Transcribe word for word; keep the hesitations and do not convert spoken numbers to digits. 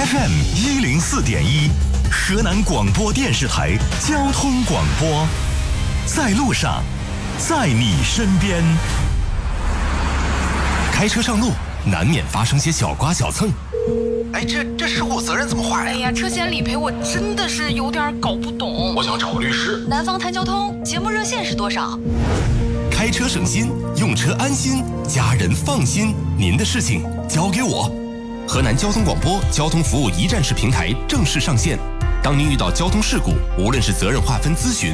F M 一零四点一，河南广播电视台交通广播，在路上，在你身边。开车上路，难免发生些小刮小蹭。 哎，这这事故责任怎么划呀？ 哎呀，车险理赔我真的是有点搞不懂。 我想找个律师。 南方谈交通节目热线是多少？ 开车省心，用车安心，家人放心。您的事情交给我。河南交通广播交通服务一站式平台正式上线。当您遇到交通事故，无论是责任划分咨询